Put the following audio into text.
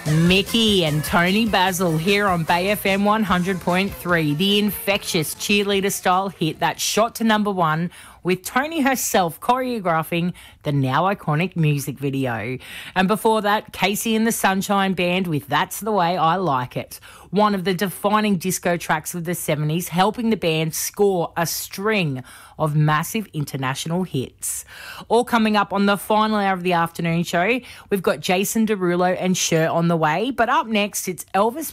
Mickey and Tony Basil here on Bay FM 100.3, the infectious cheerleader-style hit that shot to number one with Tony herself choreographing the now iconic music video. And before that, Casey and the Sunshine Band with That's the Way I Like It, one of the defining disco tracks of the 70s, helping the band score a string of massive international hits. All coming up on the final hour of the afternoon show. We've got Jason Derulo and Cher on the way, but up next it's Elvis